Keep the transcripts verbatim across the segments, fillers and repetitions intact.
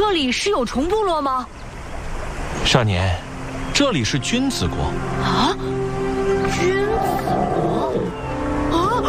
这里是有虫部落吗？ 少年，这里是君子国。 啊，君子国？啊！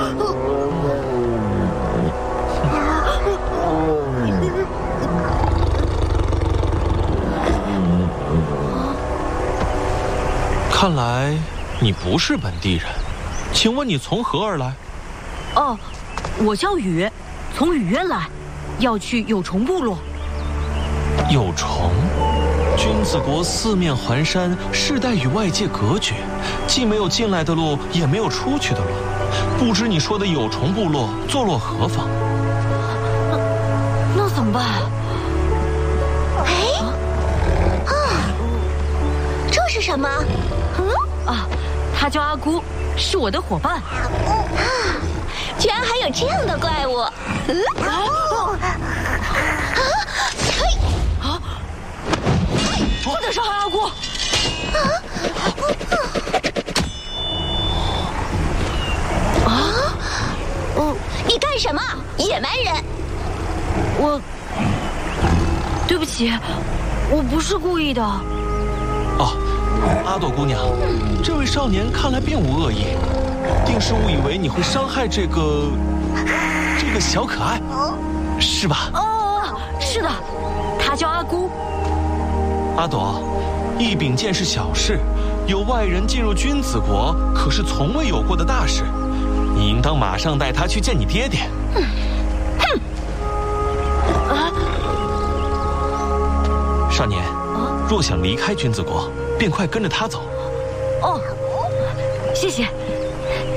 看来你不是本地人，请问你从何而来？ 哦，我叫雨，从雨渊来，要去有虫部落。 有虫？君子国四面环山，世代与外界隔绝，既没有进来的路，也没有出去的路。不知你说的有虫部落坐落何方？ 那那怎么办？ 哎，啊，这是什么？嗯啊，他叫阿姑，是我的伙伴。 啊，居然还有这样的怪物！嗯哦啊嘿啊！不能伤害阿姑！ 啊！啊！嗯，你干什么，野蛮人？ 我，对不起，我不是故意的。 哦，阿朵姑娘，这位少年看来并无恶意，定是误以为你会伤害这个这个小可爱，是吧？ 哦，是的，他叫阿姑。 阿朵，一柄剑是小事，有外人进入君子国，可是从未有过的大事。你应当马上带他去见你爹爹。 哼！ 啊！ 少年，若想离开君子国，便快跟着他走。 哦，谢谢。